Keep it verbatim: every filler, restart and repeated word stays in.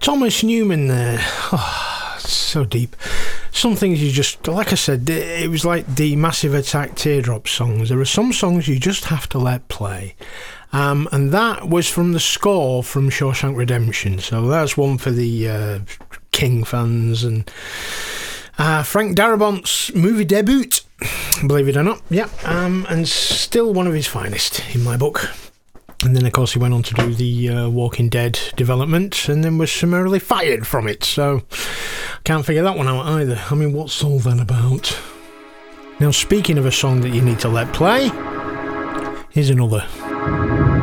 Thomas Newman there. Oh, so deep. Some things you just, like I said, it was like the Massive Attack Teardrop songs. There are some songs you just have to let play. Um, and that was from the score from Shawshank Redemption. So that's one for the uh, King fans. And uh, Frank Darabont's movie debut, believe it or not. Yeah, um, and still one of his finest in my book. And then, of course, he went on to do the uh, Walking Dead development and then was summarily fired from it. So, can't figure that one out either. I mean, what's all that about? Now, speaking of a song that you need to let play, here's another.